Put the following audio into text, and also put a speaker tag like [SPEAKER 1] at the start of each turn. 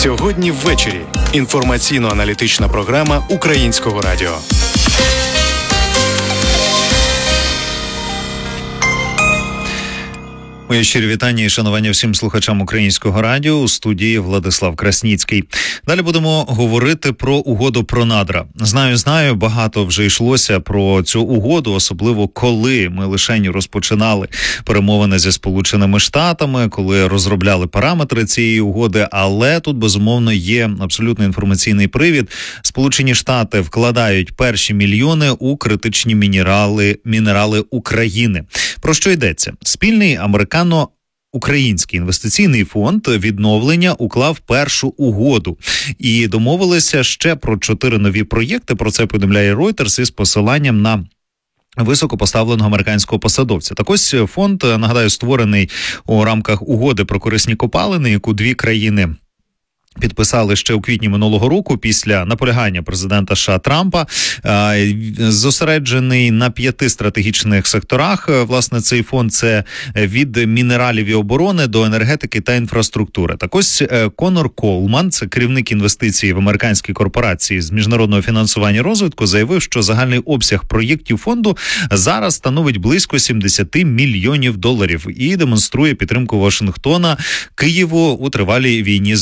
[SPEAKER 1] Сьогодні ввечері. Інформаційно-аналітична програма Українського радіо.
[SPEAKER 2] Моє щирі вітання і шанування всім слухачам Українського радіо. У студії Владислав Красніцький. Далі будемо говорити про угоду про надра. Знаю, багато вже йшлося про цю угоду, особливо коли ми лишень розпочинали перемовини зі Сполученими Штатами, коли розробляли параметри цієї угоди, але тут, безумовно, є абсолютно інформаційний привід. Сполучені Штати вкладають перші мільйони у критичні мінерали України. Про що йдеться? Спільний американо-український інвестиційний фонд відновлення уклав першу угоду і домовилися ще про 4 нові проєкти. Про це повідомляє Reuters із посиланням на високопоставленого американського посадовця. Так ось фонд, нагадаю, створений у рамках угоди про корисні копалини, яку 2 країни підписали ще у квітні минулого року після наполягання президента США Трампа. Зосереджений на 5 стратегічних секторах. Власне, цей фонд – це від мінералів і оборони до енергетики та інфраструктури. Так ось Конор Колман, це керівник інвестицій в американській корпорації з міжнародного фінансування і розвитку, заявив, що загальний обсяг проєктів фонду зараз становить близько $70 мільйонів і демонструє підтримку Вашингтона Києву у тривалій війні з